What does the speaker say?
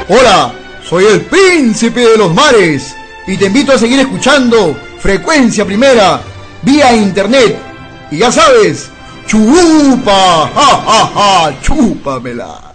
Hola, soy el príncipe de los mares y te invito a seguir escuchando Frecuencia Primera vía internet. Y ya sabes, chupa, ja, ja, ja, chúpamela.